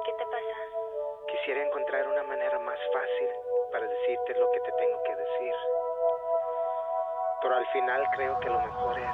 ¿Qué te pasa? Quisiera encontrar una manera más fácil para decirte lo que te tengo que decir. Pero al final creo que lo mejor es